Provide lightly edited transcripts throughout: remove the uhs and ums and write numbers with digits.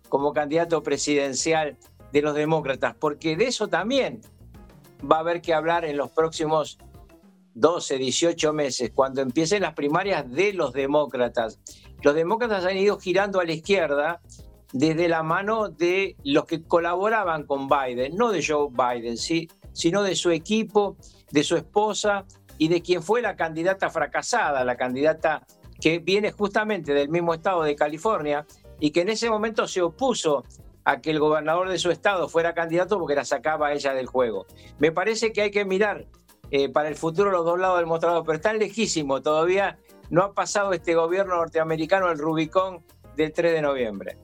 como candidato presidencial de los demócratas, porque de eso también va a haber que hablar en los próximos 12, 18 meses, cuando empiecen las primarias de los demócratas. Los demócratas han ido girando a la izquierda desde la mano de los que colaboraban con Biden, no de Joe Biden, ¿sí?, sino de su equipo, de su esposa y de quien fue la candidata fracasada, la candidata que viene justamente del mismo estado de California y que en ese momento se opuso a que el gobernador de su estado fuera candidato porque la sacaba a ella del juego. Me parece que hay que mirar para el futuro los dos lados del mostrador, pero están lejísimos, todavía no ha pasado este gobierno norteamericano el Rubicón del 3 de noviembre.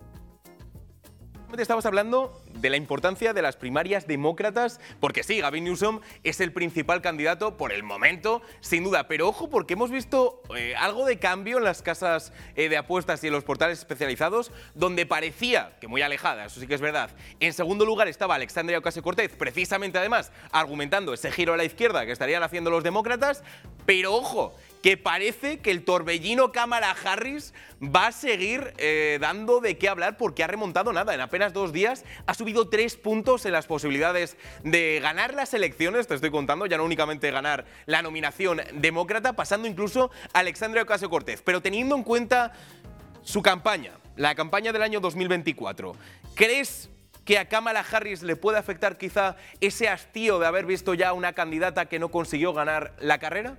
Estamos hablando de la importancia de las primarias demócratas, porque sí, Gavin Newsom es el principal candidato por el momento, sin duda, pero ojo, porque hemos visto algo de cambio en las casas de apuestas y en los portales especializados, donde parecía que muy alejada, eso sí que es verdad. En segundo lugar estaba Alexandria Ocasio-Cortez, precisamente además argumentando ese giro a la izquierda que estarían haciendo los demócratas, pero ojo, que parece que el torbellino Kamala Harris va a seguir dando de qué hablar porque ha remontado nada. En apenas 2 días ha subido 3 puntos en las posibilidades de ganar las elecciones, te estoy contando, ya no únicamente ganar la nominación demócrata, pasando incluso a Alexandria Ocasio-Cortez. Pero teniendo en cuenta su campaña, la campaña del año 2024, ¿crees que a Kamala Harris le puede afectar quizá ese hastío de haber visto ya una candidata que no consiguió ganar la carrera?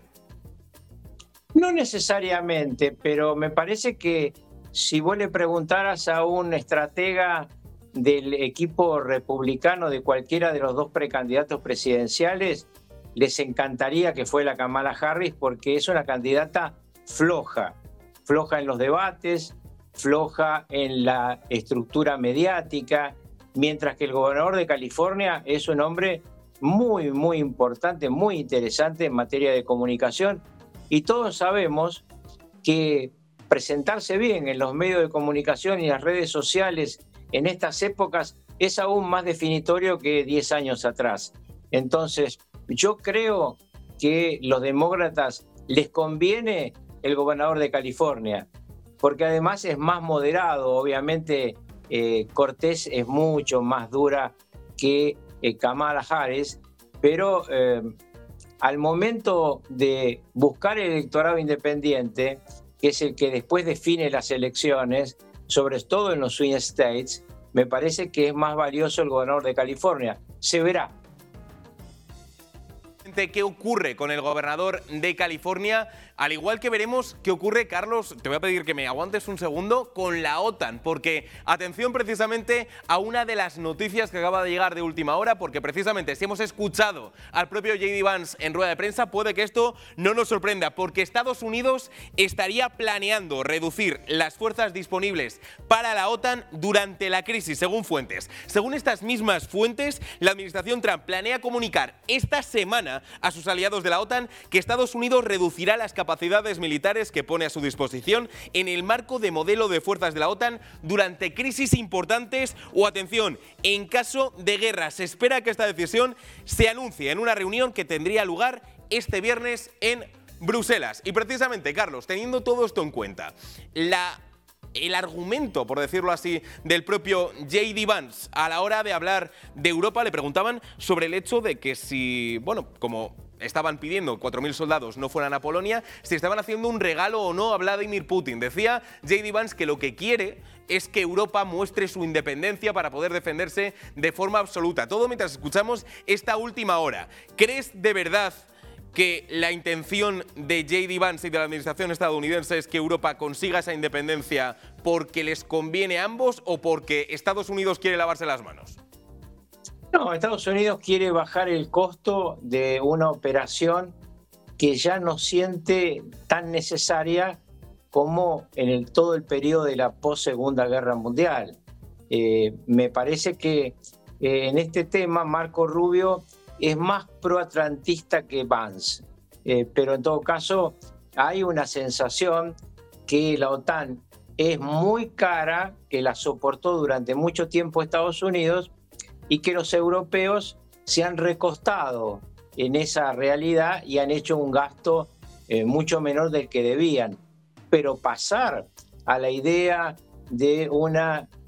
No necesariamente, pero me parece que si vos le preguntaras a un estratega del equipo republicano de cualquiera de los dos precandidatos presidenciales, les encantaría que fuera Kamala Harris porque es una candidata floja, floja en los debates, floja en la estructura mediática, mientras que el gobernador de California es un hombre muy, muy importante, muy interesante en materia de comunicación. Y todos sabemos que presentarse bien en los medios de comunicación y las redes sociales en estas épocas es aún más definitorio que 10 años atrás. Entonces, yo creo que los demócratas les conviene el gobernador de California, porque además es más moderado. Obviamente, Cortés es mucho más dura que Kamala Harris, pero al momento de buscar el electorado independiente, que es el que después define las elecciones, sobre todo en los swing states, me parece que es más valioso el gobernador de California. Se verá. ¿Qué ocurre con el gobernador de California? Al igual que veremos qué ocurre, Carlos, te voy a pedir que me aguantes un segundo, con la OTAN, porque atención precisamente a una de las noticias que acaba de llegar de última hora, porque precisamente si hemos escuchado al propio J.D. Vance en rueda de prensa, puede que esto no nos sorprenda, porque Estados Unidos estaría planeando reducir las fuerzas disponibles para la OTAN durante la crisis, según fuentes. Según estas mismas fuentes, la administración Trump planea comunicar esta semana a sus aliados de la OTAN que Estados Unidos reducirá las capacidades militares que pone a su disposición en el marco de modelo de fuerzas de la OTAN durante crisis importantes o, atención, en caso de guerra. Se espera que esta decisión se anuncie en una reunión que tendría lugar este viernes en Bruselas. Y precisamente, Carlos, teniendo todo esto en cuenta, el argumento, por decirlo así, del propio J.D. Vance a la hora de hablar de Europa, le preguntaban sobre el hecho de que si, bueno, como estaban pidiendo 4.000 soldados no fueran a Polonia, si estaban haciendo un regalo o no a Vladimir Putin. Decía J.D. Vance que lo que quiere es que Europa muestre su independencia para poder defenderse de forma absoluta. Todo mientras escuchamos esta última hora. ¿Crees de verdad que la intención de J.D. Vance y de la administración estadounidense es que Europa consiga esa independencia porque les conviene a ambos o porque Estados Unidos quiere lavarse las manos? No, Estados Unidos quiere bajar el costo de una operación que ya no siente tan necesaria como en todo el periodo de la post-Segunda Guerra Mundial. Me parece que en este tema Marco Rubio es más proatlantista que Vance, pero en todo caso hay una sensación que la OTAN es muy cara, que la soportó durante mucho tiempo Estados Unidos y que los europeos se han recostado en esa realidad y han hecho un gasto mucho menor del que debían. Pero pasar a la idea de una